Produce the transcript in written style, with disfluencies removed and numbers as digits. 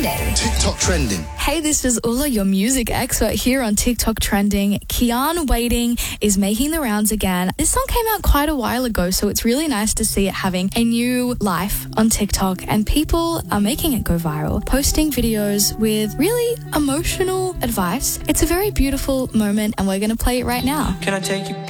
Trending. TikTok Trending. Hey, this is Ulla, your music expert here on TikTok Trending. Kian Waiting is making the rounds again. This song came out quite a while ago, so it's really nice to see it having a new life on TikTok, and people are making it go viral, posting videos with really emotional advice. It's a very beautiful moment, and we're going to play it right now. Can I take you